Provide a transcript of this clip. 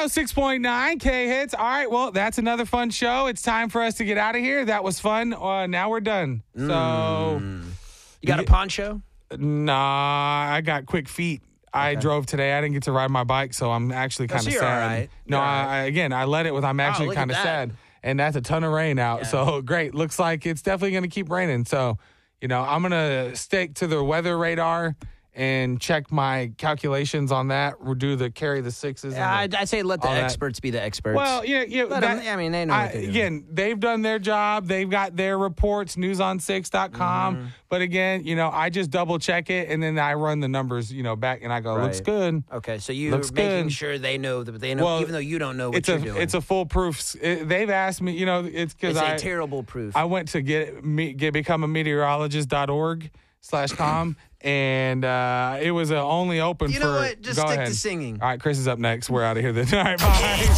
106.9 K-Hits. All right, well, that's another fun show. It's time for us to get out of here. That was fun. Now we're done. So, you got a poncho? Nah, I got quick feet. I drove today. I didn't get to ride my bike, so I'm actually kind of sad. All right. No, I let it with. I'm actually kind of sad. And that's a ton of rain out. Yeah. So, great. Looks like it's definitely going to keep raining. So, I'm going to stick to the weather radar and check my calculations on that. We'll carry the sixes. Yeah, I say let the experts be the experts. Well, they know what they're doing. Again, they've done their job. They've got their reports, newson6.com. Mm-hmm. But again, I just double check it, and then I run the numbers, back, and I go, looks good. Okay, so you're making sure they know, well, even though you don't know what you're doing. It's a foolproof. They've asked me, it's because it's a terrible proof. I went to become a meteorologist.org/com. And it was only open for. You know what? Just stick to singing. All right, Chris is up next. We're out of here then. All right, bye.